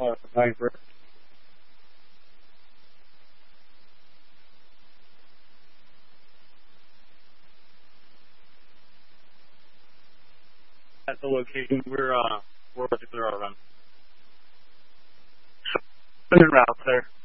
Viper. At the location, we're about to clear our run. En route, sir.